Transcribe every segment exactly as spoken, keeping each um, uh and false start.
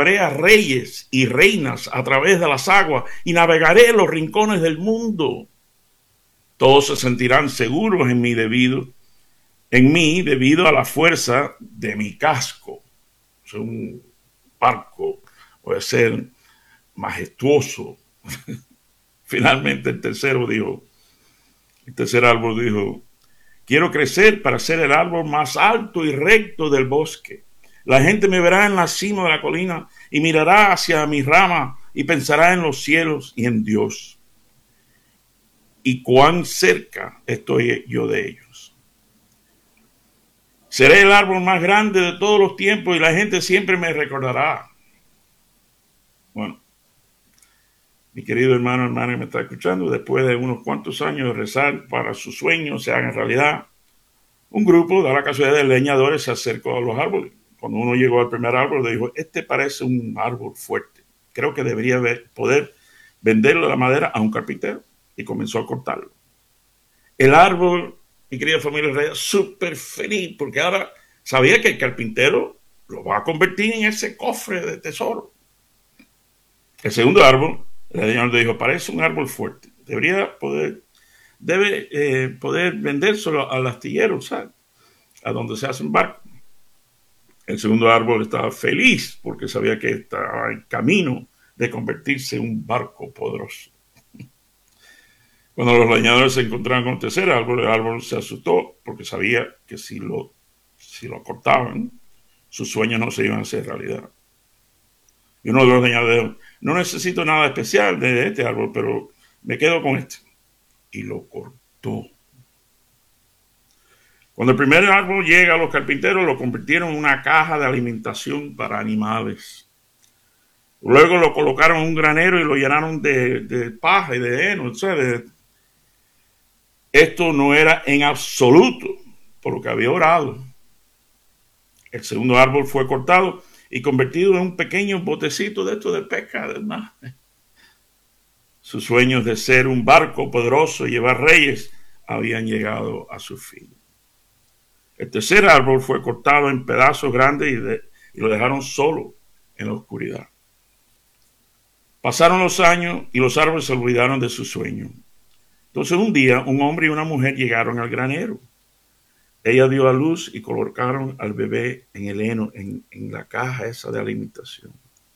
llevaré a reyes y reinas a través de las aguas y navegaré los rincones del mundo. Todos se sentirán seguros en mí debido, en mí debido a la fuerza de mi casco. O sea, un barco puede ser majestuoso. Finalmente el tercero dijo, el tercer árbol dijo, quiero crecer para ser el árbol más alto y recto del bosque. La gente me verá en la cima de la colina y mirará hacia mi rama y pensará en los cielos y en Dios. Y cuán cerca estoy yo de ellos. Seré el árbol más grande de todos los tiempos y la gente siempre me recordará. Bueno, mi querido hermano, hermana que me está escuchando, después de unos cuantos años de rezar para sus sueños se hagan realidad, un grupo, da la casualidad de leñadores, se acercó a los árboles. Cuando uno llegó al primer árbol, le dijo, este parece un árbol fuerte. Creo que debería ver, poder venderle la madera a un carpintero. Y comenzó a cortarlo. El árbol, mi querida familia, súper feliz, porque ahora sabía que el carpintero lo va a convertir en ese cofre de tesoro. El segundo árbol, el señor le dijo, parece un árbol fuerte. Debería poder, debe eh, poder vendérselo al astillero, ¿sabes? A donde se hacen barcos. El segundo árbol estaba feliz porque sabía que estaba en camino de convertirse en un barco poderoso. Cuando los leñadores se encontraron con el tercer árbol, el árbol se asustó porque sabía que si lo, si lo cortaban, sus sueños no se iban a hacer realidad. Y uno de los leñadores dijo, no necesito nada especial de este árbol, pero me quedo con este. Y lo cortó. Cuando el primer árbol llega a los carpinteros, lo convirtieron en una caja de alimentación para animales. Luego lo colocaron en un granero y lo llenaron de, de paja y de heno, o sea, de, esto no era en absoluto por lo que había orado. El segundo árbol fue cortado y convertido en un pequeño botecito de esto de pesca del mar. Sus sueños de ser un barco poderoso y llevar reyes habían llegado a su fin. El tercer árbol fue cortado en pedazos grandes y, de, y lo dejaron solo en la oscuridad. Pasaron los años y los árboles se olvidaron de su sueño. Entonces un día un hombre y una mujer llegaron al granero. Ella dio a luz y colocaron al bebé en el heno, en, en la caja esa de alimentación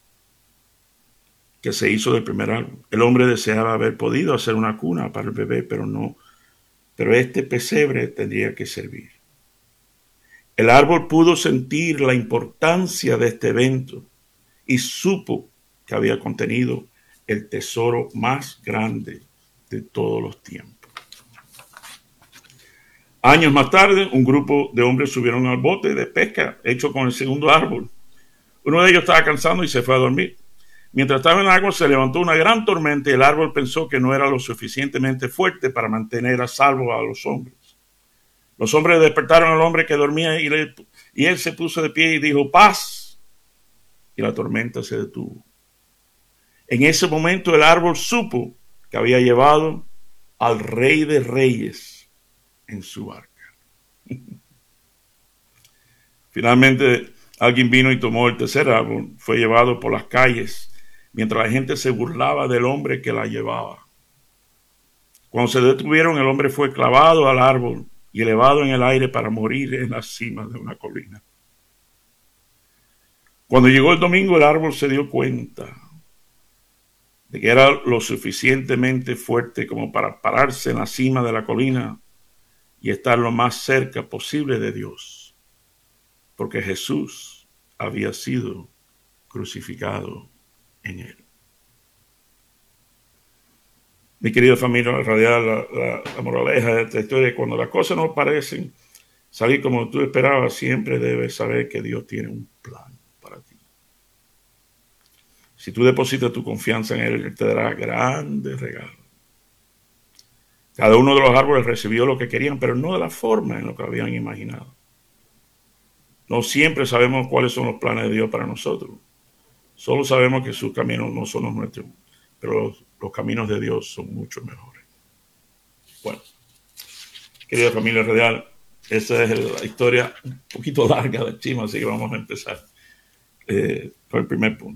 que se hizo del primer árbol. El hombre deseaba haber podido hacer una cuna para el bebé, pero no. Pero este pesebre tendría que servir. El árbol pudo sentir la importancia de este evento y supo que había contenido el tesoro más grande de todos los tiempos. Años más tarde, un grupo de hombres subieron al bote de pesca hecho con el segundo árbol. Uno de ellos estaba cansado y se fue a dormir. Mientras estaba en el agua se levantó una gran tormenta y el árbol pensó que no era lo suficientemente fuerte para mantener a salvo a los hombres. Los hombres despertaron al hombre que dormía y, le, y él se puso de pie y dijo, paz. Y la tormenta se detuvo. En ese momento el árbol supo que había llevado al Rey de Reyes en su barca. Finalmente alguien vino y tomó el tercer árbol, fue llevado por las calles, mientras la gente se burlaba del hombre que la llevaba. Cuando se detuvieron, el hombre fue clavado al árbol y elevado en el aire para morir en la cima de una colina. Cuando llegó el domingo, el árbol se dio cuenta de que era lo suficientemente fuerte como para pararse en la cima de la colina y estar lo más cerca posible de Dios, porque Jesús había sido crucificado en él. Mi querida familia, en realidad la, la, la moraleja de esta historia es cuando las cosas no parecen salir como tú esperabas, siempre debes saber que Dios tiene un plan para ti. Si tú depositas tu confianza en Él, Él te dará grandes regalos. Cada uno de los árboles recibió lo que querían, pero no de la forma en lo que habían imaginado. No siempre sabemos cuáles son los planes de Dios para nosotros. Solo sabemos que sus caminos no son los nuestros, pero los, los caminos de Dios son mucho mejores. Bueno, querida familia radial, esa es la historia un poquito larga de Chima, así que vamos a empezar eh, por el primer punto.